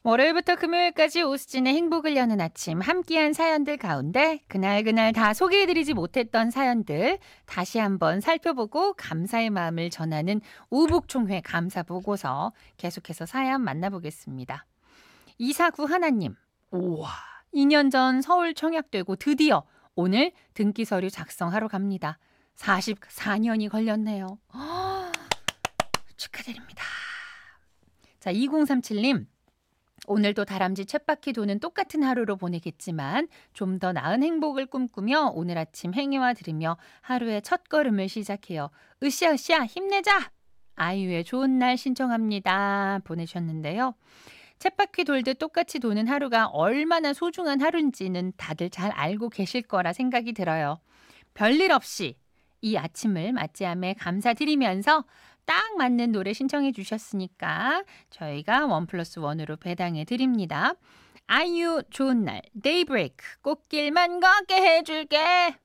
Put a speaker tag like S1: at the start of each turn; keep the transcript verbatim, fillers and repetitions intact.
S1: 월요일부터 금요일까지 오수진의 행복을 여는 아침 함께한 사연들 가운데 그날그날 다 소개해드리지 못했던 사연들 다시 한번 살펴보고 감사의 마음을 전하는 우북총회 감사보고서 계속해서 사연 만나보겠습니다. 이사구 하나님, 우와, 이 년 전 서울 청약되고 드디어 오늘 등기 서류 작성하러 갑니다. 사십사 년이 걸렸네요. 허, 축하드립니다. 자, 이공삼칠님. 오늘도 다람쥐 쳇바퀴 도는 똑같은 하루로 보내겠지만 좀 더 나은 행복을 꿈꾸며 오늘 아침 행위와 들으며 하루의 첫걸음을 시작해요. 으쌰으쌰 힘내자! 아이유의 좋은 날 신청합니다. 보내셨는데요. 쳇바퀴 돌듯 똑같이 도는 하루가 얼마나 소중한 하루인지는 다들 잘 알고 계실 거라 생각이 들어요. 별일 없이 이 아침을 맞이함에 감사드리면서 딱 맞는 노래 신청해 주셨으니까 저희가 원 플러스 원으로 배당해 드립니다. 아이유 좋은 날 데이브레이크 꽃길만 걷게 해줄게.